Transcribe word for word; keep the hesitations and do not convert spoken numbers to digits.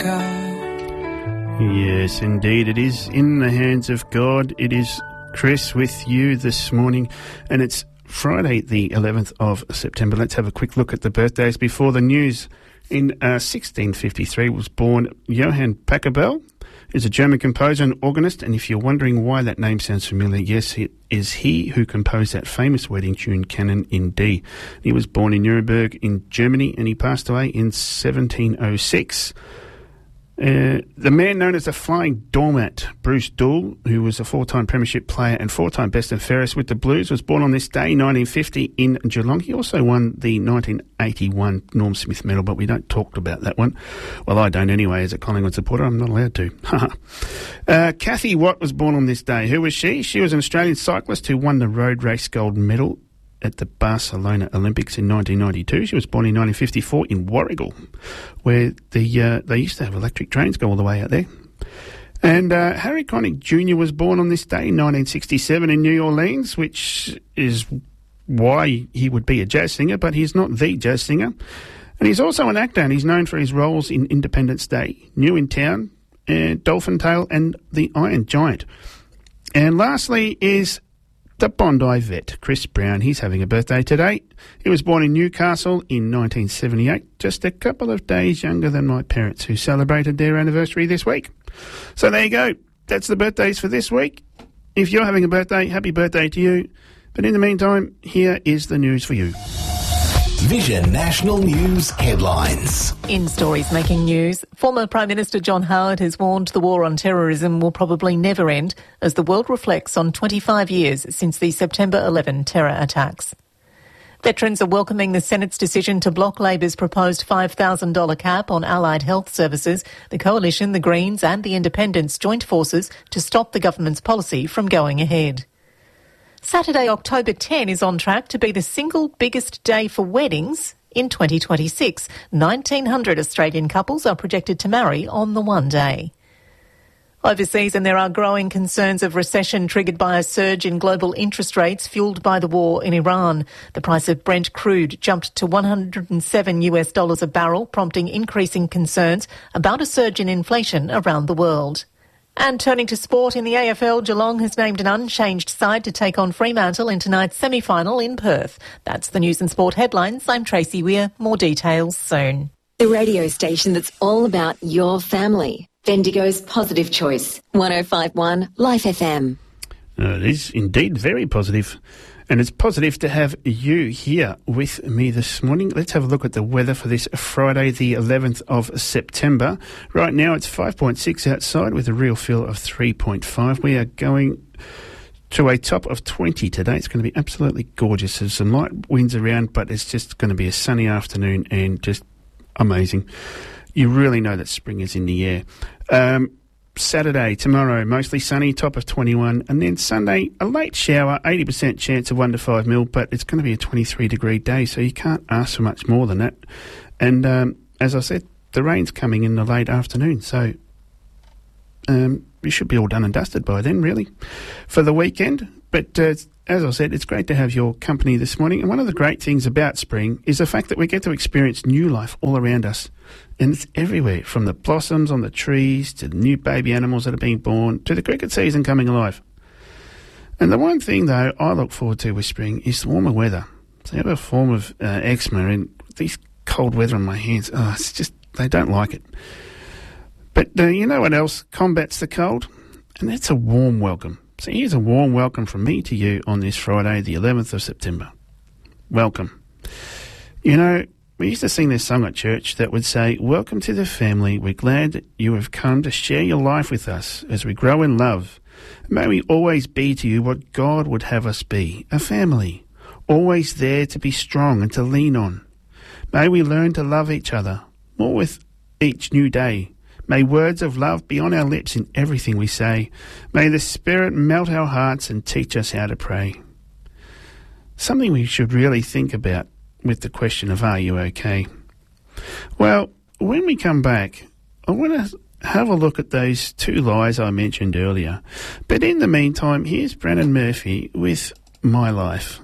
God. Yes, indeed, it is in the hands of God. It is Chris with you this morning, and it's Friday the eleventh of September. Let's have a quick look at the birthdays before the news. In uh, sixteen fifty-three was born Johann Pachelbel. He's a German composer and organist, and if you're wondering why that name sounds familiar, yes, it is he who composed that famous wedding tune, Canon in D. He was born in Nuremberg in Germany, and he passed away in seventeen oh six. Uh, the man known as the Flying Doormat, Bruce Doull, who was a four-time premiership player and four-time best and fairest with the Blues, was born on this day, nineteen fifty, in Geelong. He also won the nineteen eighty-one Norm Smith Medal, but we don't talk about that one. Well, I don't anyway, as a Collingwood supporter. I'm not allowed to. uh, Kathy Watt was born on this day. Who was she? She was an Australian cyclist who won the road race gold medal at the Barcelona Olympics in nineteen ninety-two. She was born in nineteen fifty-four in Warragul, where the uh, they used to have electric trains go all the way out there. And uh, Harry Connick Junior was born on this day in nineteen sixty-seven in New Orleans, which is why he would be a jazz singer, but he's not the jazz singer. And he's also an actor, and he's known for his roles in Independence Day, New in Town, and Dolphin Tale, and The Iron Giant. And lastly is the Bondi vet, Chris Brown. He's having a birthday today. He was born in Newcastle in nineteen seventy-eight, just a couple of days younger than my parents, who celebrated their anniversary this week. So there you go. That's the birthdays for this week. If you're having a birthday, happy birthday to you. But in the meantime, here is the news for you. Vision National News headlines. In stories making news, former Prime Minister John Howard has warned the war on terrorism will probably never end as the world reflects on twenty-five years since the September eleventh terror attacks. Veterans are welcoming the Senate's decision to block Labor's proposed five thousand dollars cap on allied health services. The Coalition, the Greens and the Independents joined forces to stop the government's policy from going ahead. Saturday, October tenth is on track to be the single biggest day for weddings in twenty twenty-six. nineteen hundred Australian couples are projected to marry on the one day. Overseas, and there are growing concerns of recession triggered by a surge in global interest rates fuelled by the war in Iran. The price of Brent crude jumped to one hundred seven US dollars a barrel, prompting increasing concerns about a surge in inflation around the world. And turning to sport, in the A F L, Geelong has named an unchanged side to take on Fremantle in tonight's semi-final in Perth. That's the news and sport headlines. I'm Tracy Weir. More details soon. The radio station that's all about your family. Bendigo's Positive Choice. one oh five point one Life F M. Uh, it is indeed very positive. And it's positive to have you here with me this morning. Let's have a look at the weather for this Friday, the eleventh of September. Right now it's five point six outside with a real feel of three point five. We are going to a top of twenty today. It's going to be absolutely gorgeous. There's some light winds around, but it's just going to be a sunny afternoon and just amazing. You really know that spring is in the air. Um, Saturday, tomorrow, mostly sunny, top of twenty-one, and then Sunday, a late shower, eighty percent chance of one to five mil, but it's going to be a twenty-three degree day, so you can't ask for much more than that. And um, as I said, the rain's coming in the late afternoon, so um, we should be all done and dusted by then, really, for the weekend. But uh, as I said, it's great to have your company this morning, and one of the great things about spring is the fact that we get to experience new life all around us. And it's everywhere, from the blossoms on the trees to the new baby animals that are being born to the cricket season coming alive. And the one thing, though, I look forward to with spring is the warmer weather. So I have a form of uh, eczema, and these cold weather on my hands, oh, it's just, they don't like it. But uh, you know what else combats the cold? And that's a warm welcome. So here's a warm welcome from me to you on this Friday, the eleventh of September. Welcome. You know, we used to sing this song at church that would say, "Welcome to the family. We're glad that you have come to share your life with us as we grow in love. May we always be to you what God would have us be, a family, always there to be strong and to lean on. May we learn to love each other more with each new day. May words of love be on our lips in everything we say. May the Spirit melt our hearts and teach us how to pray." Something we should really think about with the question of, are you okay? Well, when we come back, I want to have a look at those two lies I mentioned earlier. But in the meantime, here's Brennan Murphy with My Life.